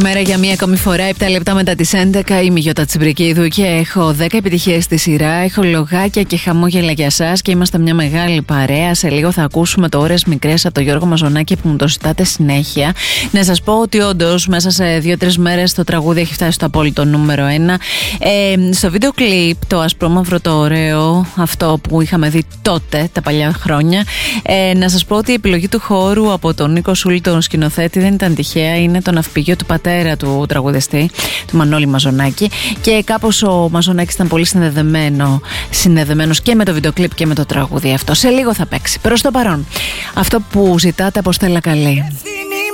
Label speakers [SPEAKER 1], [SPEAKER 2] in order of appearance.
[SPEAKER 1] Μέρα για μία ακόμη φορά, 7 λεπτά μετά τις 11. Είμαι η Γιώτα Τσιμπρικίδου και έχω 10 επιτυχίες στη σειρά. Έχω λογάκια και χαμόγελα για σας και είμαστε μια μεγάλη παρέα. Σε λίγο θα ακούσουμε το Ώρες Μικρές από τον Γιώργο Μαζονάκη που μου το ζητάτε συνέχεια. Να σας πω ότι όντως μέσα σε 2-3 μέρες το τραγούδι έχει φτάσει στο απόλυτο νούμερο 1. Στο βίντεο κλιπ, το ασπρόμαυρο, το ωραίο, αυτό που είχαμε δει τότε, τα παλιά χρόνια. Να σας πω ότι η επιλογή του χώρου από τον Νίκο Σούλη, τον σκηνοθέτη, δεν ήταν τυχαία. Είναι το ναυπηγείο του πατέρα του τραγουδιστή, του Μανώλη Μαζονάκη, και κάπως ο Μαζονάκης ήταν πολύ συνδεδεμένος και με το βίντεο κλιπ και με το τραγούδι αυτό. Σε λίγο θα παίξει. Προς το παρόν, αυτό που ζητάτε από Στέλλα Καλή.